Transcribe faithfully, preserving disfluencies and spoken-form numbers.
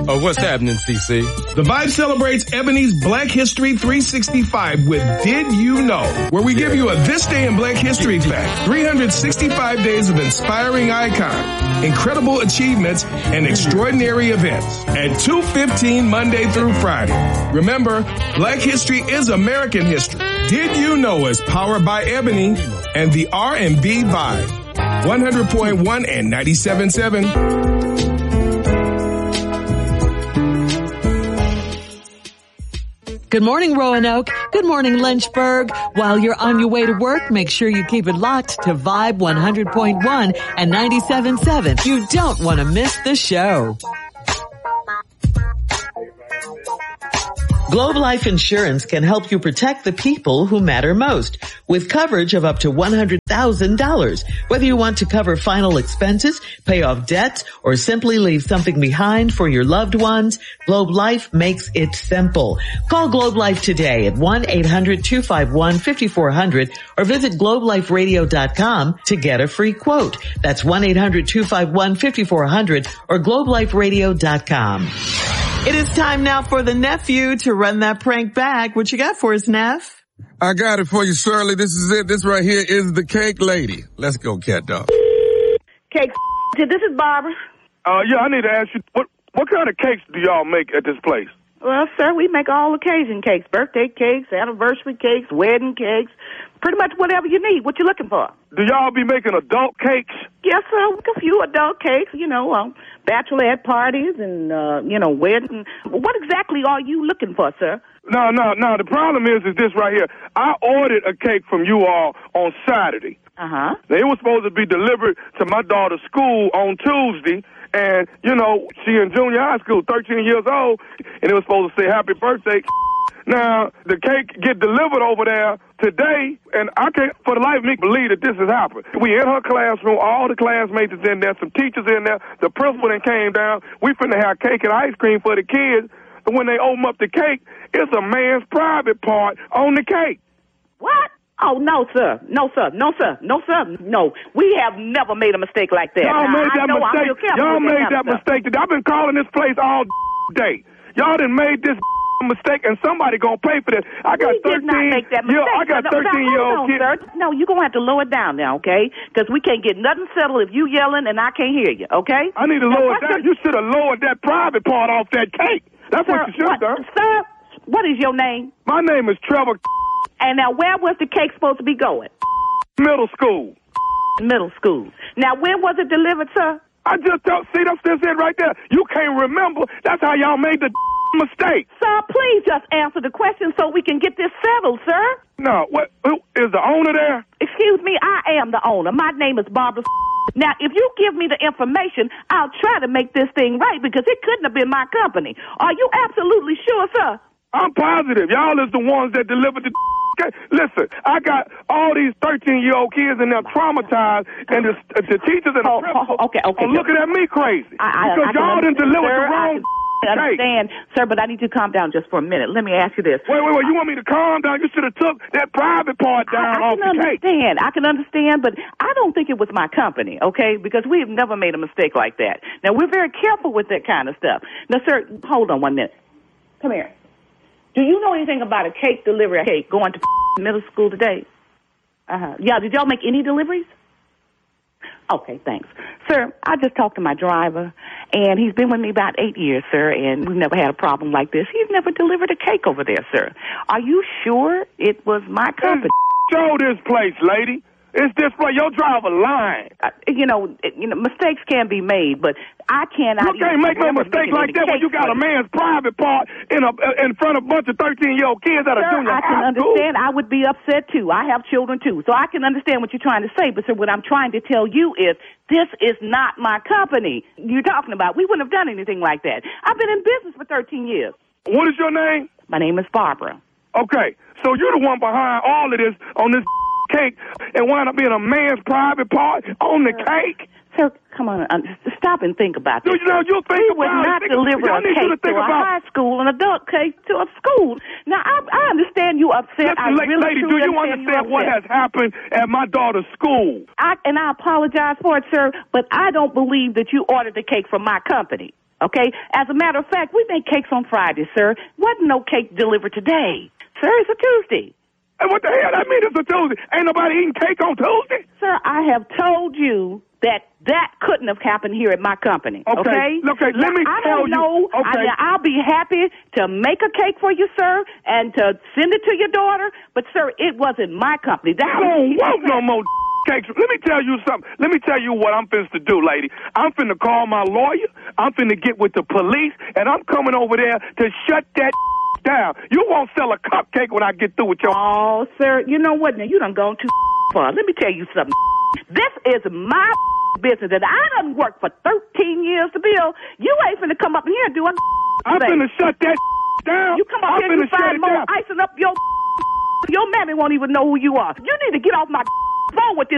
Oh, what's happening, C C? The Vibe celebrates Ebony's Black History three sixty-five with Did You Know, where we give you a This Day in Black History fact. three hundred sixty-five days of inspiring icons, incredible achievements, and extraordinary events at two fifteen Monday through Friday. Remember, Black History is American history. Did You Know is powered by Ebony and the R and B Vibe. one hundred point one and ninety-seven point seven. Good morning, Roanoke. Good morning, Lynchburg. While you're on your way to work, make sure you keep it locked to Vibe one hundred point one and ninety-seven point seven. You don't want to miss the show. Globe Life Insurance can help you protect the people who matter most with coverage of up to one hundred thousand dollars. Whether you want to cover final expenses, pay off debts, or simply leave something behind for your loved ones, Globe Life makes it simple. Call Globe Life today at one eight hundred two five one five four zero zero or visit globe life radio dot com to get a free quote. That's one eight hundred two five one five four zero zero or globe life radio dot com. It is time now for the nephew to run that prank back. What you got for us, Neff? I got it for you, Shirley. This is it. This right here is the cake lady. Let's go, cat dog. Cake. This is Barbara. Uh, yeah, I need to ask you, what what kind of cakes do y'all make at this place? Well, sir, we make all occasion cakes, birthday cakes, anniversary cakes, wedding cakes, pretty much whatever you need. What you looking for? Do y'all be making adult cakes? Yes, sir. A few adult cakes, you know, um, bachelorette parties and, uh, you know, wedding. What exactly are you looking for, sir? No, no, no. The problem is, is this right here. I ordered a cake from you all on Saturday. Uh-huh. Now, it was supposed to be delivered to my daughter's school on Tuesday. And, you know, she in junior high school, thirteen years old, and it was supposed to say happy birthday. Now, the cake get delivered over there today, and I can't for the life of me believe that this has happened. We in her classroom, all the classmates is in there, some teachers in there, the principal then came down. We finna have cake and ice cream for the kids, but when they open up the cake, it's a man's private part on the cake. What? Oh, no, sir. No, sir. No, sir. No, sir. No. We have never made a mistake like that. Y'all now, made that mistake. Y'all made that mistake. I've been calling this place all day. Y'all done made this mistake, and somebody gonna pay for this. I got we thirteen. Did not make that mistake. Yeah, I got thirteen year old kids. Sir. No, you're gonna have to lower it down now, okay? Because we can't get nothing settled if you yelling and I can't hear you, okay? I need to now, lower it down. You should have lowered that private part off that cake. That's sir, what you should have done. Sir, what is your name? My name is Trevor. And now, where was the cake supposed to be going? Middle school. Middle school. Now, when was it delivered, sir? I just don't see that's just it right there. You can't remember. That's how y'all made the mistake. Sir, please just answer the question so we can get this settled, sir. No, what? Who is the owner there? Excuse me, I am the owner. My name is Barbara. Now, if you give me the information, I'll try to make this thing right because it couldn't have been my company. Are you absolutely sure, sir? I'm positive. Y'all is the ones that delivered the cake. Listen, I got all these thirteen-year-old kids and they're traumatized, and the, the teachers and the oh, principal oh, okay, okay, are looking at me crazy. I, I, because I y'all done delivered the wrong I understand, sir, but I need you to calm down just for a minute. Let me ask you this. Wait, wait, wait. You want me to calm down? You should have took that private part down I, I off the cake. I can understand. I can understand, but I don't think it was my company, okay, because we've never made a mistake like that. Now, we're very careful with that kind of stuff. Now, sir, hold on one minute. Come here. Do you know anything about a cake delivery cake going to middle school today? Uh-huh. Yeah, did y'all make any deliveries? Okay, thanks. Sir, I just talked to my driver, and he's been with me about eight years, sir, and we've never had a problem like this. He's never delivered a cake over there, sir. Are you sure it was my company? Show this place, lady. It's this way. Your driver lying. Uh, you know, you know, mistakes can be made, but I cannot. You can't make no mistake like that when you got a man's private part in a in front of a bunch of thirteen-year-old kids at a sir, junior I can high school. understand. I would be upset too. I have children too, so I can understand what you're trying to say. But sir, what I'm trying to tell you is this is not my company. You're talking about we wouldn't have done anything like that. I've been in business for thirteen years. What is your name? My name is Barbara. Okay, so you're the one behind all of this on this cake and wind up being a man's private part on the cake. Sir, come on, uh, stop and think about this. You know, you think we would about not think, deliver a cake to, to a about, high school, an adult cake to a school. Now, I, I understand you upset. Listen, I really lady, do you understand, understand what has happened at my daughter's school? I, and I apologize for it, sir, but I don't believe that you ordered the cake from my company. Okay? As a matter of fact, we make cakes on Friday, sir. Wasn't no cake delivered today. Sir, it's a Tuesday. And what the hell that mean it's a Tuesday? Ain't nobody eating cake on Tuesday? Sir, I have told you that that couldn't have happened here at my company. Okay? Okay, okay, let me I tell don't you- know. okay. I, I'll be happy to make a cake for you, sir, and to send it to your daughter. But, sir, it wasn't my company. That I don't want no more cakes. Let me tell you something. Let me tell you what I'm finna to do, lady. I'm finna call my lawyer. I'm finna get with the police, and I'm coming over there to shut that down. You won't sell a cupcake when I get through with your... Oh, sir, you know what? Now, you done gone too far. Let me tell you something. This is my business that I done worked for thirteen years to build. You ain't finna come up in here and do a I'm thing. finna shut that down. You come up I'm here and you finna shut find it more down. icing up your... Your mammy won't even know who you are. You need to get off my phone with this